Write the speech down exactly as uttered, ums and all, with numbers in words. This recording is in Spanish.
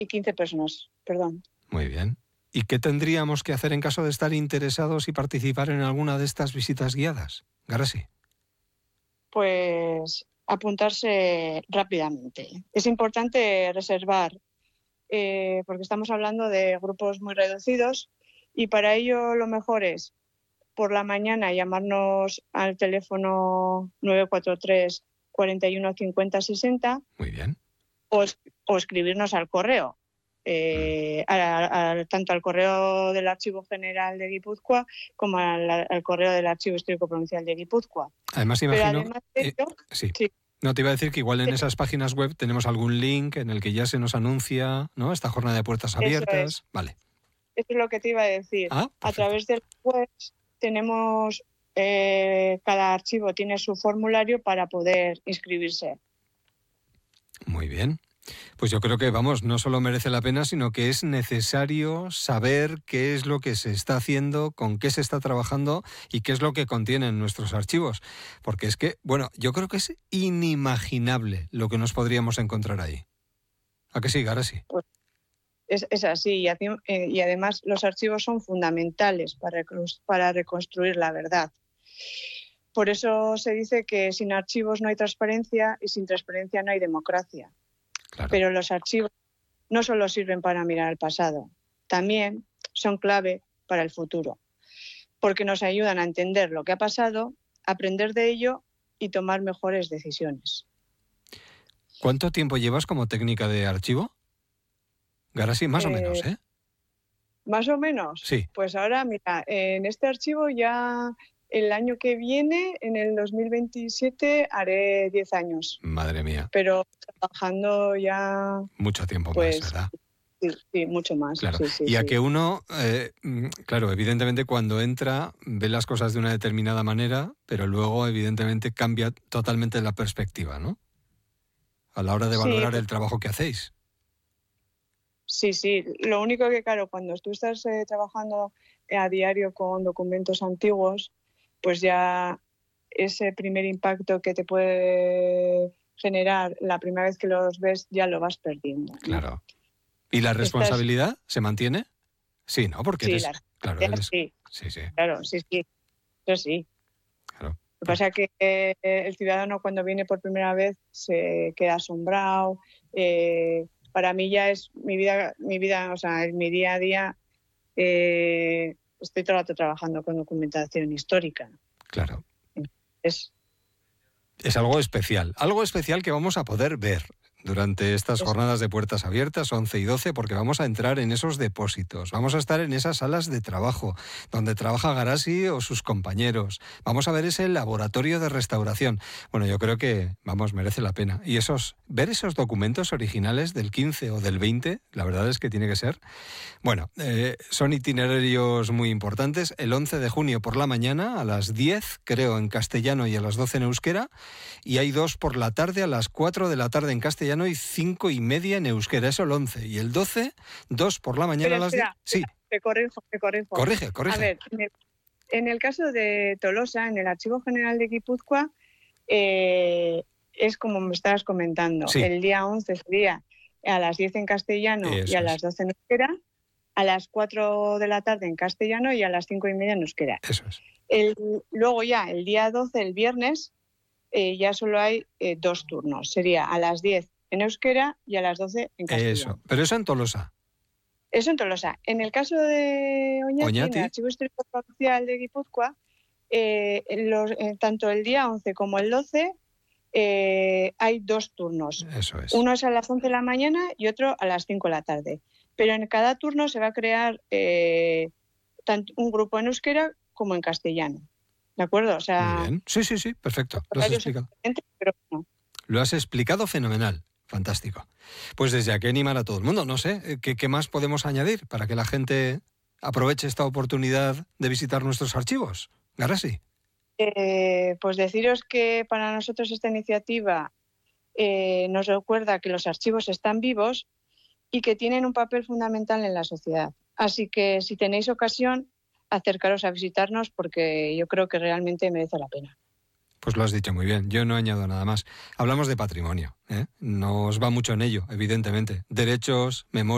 y quince personas, perdón. Muy bien. ¿Y qué tendríamos que hacer en caso de estar interesados y participar en alguna de estas visitas guiadas? Garasi. Pues apuntarse rápidamente. Es importante reservar, eh, porque estamos hablando de grupos muy reducidos, y para ello lo mejor es por la mañana llamarnos al teléfono nueve cuatro tres, cuarenta y uno, cincuenta, sesenta. Muy bien. O, o escribirnos al correo, eh, mm. a, a, tanto al correo del Archivo General de Guipúzcoa como al, al correo del Archivo Histórico Provincial de Guipúzcoa. Además, imagino... Pero además de eh, ello, sí. sí. No, te iba a decir que igual en esas páginas web tenemos algún link en el que ya se nos anuncia, ¿no?, esta jornada de puertas abiertas. Eso es. Vale. Eso es lo que te iba a decir. Ah, a través del web tenemos, eh, cada archivo tiene su formulario para poder inscribirse. Muy bien. Pues yo creo que, vamos, no solo merece la pena, sino que es necesario saber qué es lo que se está haciendo, con qué se está trabajando y qué es lo que contienen nuestros archivos. Porque es que, bueno, yo creo que es inimaginable lo que nos podríamos encontrar ahí. ¿A qué sí, Garasi? Pues es, es así, y, eh, y además los archivos son fundamentales para, para reconstruir la verdad. Por eso se dice que sin archivos no hay transparencia y sin transparencia no hay democracia. Claro. Pero los archivos no solo sirven para mirar al pasado, también son clave para el futuro, porque nos ayudan a entender lo que ha pasado, aprender de ello y tomar mejores decisiones. ¿Cuánto tiempo llevas como técnica de archivo? Garasi, más eh, o menos, ¿eh? Más o menos. Sí. Pues ahora, mira, en este archivo ya el año que viene, en el dos mil veintisiete, haré diez años. Madre mía. Pero trabajando ya... Mucho tiempo pues, más, ¿verdad? Sí, sí, mucho más. Claro. Sí, sí, y a sí. que uno, eh, claro, evidentemente cuando entra ve las cosas de una determinada manera, pero luego evidentemente cambia totalmente la perspectiva, ¿no? A la hora de valorar sí, el trabajo que hacéis. Sí, sí. Lo único que, claro, cuando tú estás eh, trabajando a diario con documentos antiguos, pues ya ese primer impacto que te puede generar la primera vez que los ves ya lo vas perdiendo, ¿no? Claro. ¿Y la responsabilidad Estás... se mantiene? Sí, ¿no? Porque sí, eres... la... claro, eres... sí. sí, sí. Claro, sí, sí. Eso sí. Claro. Lo que pasa es que eh, el ciudadano cuando viene por primera vez se queda asombrado. Eh, para mí ya es mi vida, mi vida, o sea, en mi día a día eh, estoy todo el rato trabajando con documentación histórica. Claro. Es, es algo especial, algo especial que vamos a poder ver durante estas jornadas de puertas abiertas, once y doce, porque vamos a entrar en esos depósitos, vamos a estar en esas salas de trabajo donde trabaja Garasi o sus compañeros, vamos a ver ese laboratorio de restauración. Bueno, yo creo que, vamos, merece la pena. Y esos, ver esos documentos originales del quince o del veinte, la verdad es que tiene que ser... Bueno, eh, son itinerarios muy importantes. El once de junio por la mañana, a las diez, creo, en castellano y a las doce en euskera, y hay dos por la tarde, a las cuatro de la tarde en castellano y cinco y media en euskera. Eso el once. Y el doce, dos por la mañana. Pero, a las espera, diez. Sí. Te corrijo, te corrijo. Corrige, corrige. A ver, en el, en el caso de Tolosa, en el Archivo General de Guipúzcoa, eh, es como me estabas comentando. Sí. El día once sería a las diez en castellano Eso y a es. las doce en euskera, a las cuatro de la tarde en castellano y a las cinco y media en euskera. Eso es. El, luego ya, el día doce, el viernes, eh, ya solo hay eh, dos turnos. Sería a las diez en euskera y a las doce en castellano. Eso, pero eso en Tolosa. Eso en Tolosa. En el caso de Oñati, Oñati. en el Archivo Histórico Provincial de Guipúzcoa, eh, los, eh, tanto el día once como el doce eh, hay dos turnos. Eso es. Uno es a las once de la mañana y otro a las cinco de la tarde. Pero en cada turno se va a crear eh, tanto un grupo en euskera como en castellano. ¿De acuerdo? O sea, muy bien. Sí, sí, sí, perfecto. Lo has explicado. Pero no. Lo has explicado fenomenal. Fantástico. Pues desde aquí animar a todo el mundo. No sé, ¿qué, qué más podemos añadir para que la gente aproveche esta oportunidad de visitar nuestros archivos? Garasi. Eh, pues deciros que para nosotros esta iniciativa eh, nos recuerda que los archivos están vivos y que tienen un papel fundamental en la sociedad. Así que si tenéis ocasión, acercaros a visitarnos porque yo creo que realmente merece la pena. Pues lo has dicho muy bien, yo no añado nada más. Hablamos de patrimonio, ¿eh? Nos va mucho en ello, evidentemente. Derechos, memoria.